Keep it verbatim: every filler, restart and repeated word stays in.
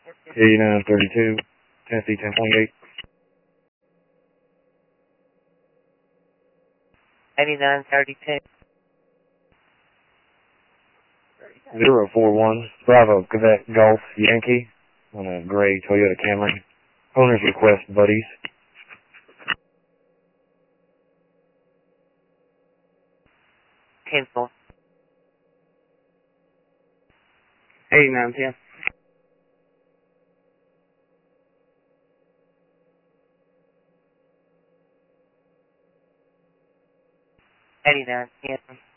eighty-nine thirty-two, Tennessee ten twenty-eight. eighty-nine thirty-two. zero four one, Bravo, Quebec, Golf, Yankee, on a gray Toyota Camry. Owner's request, buddies. ten four. eighty-nine ten. eighty-nine ten.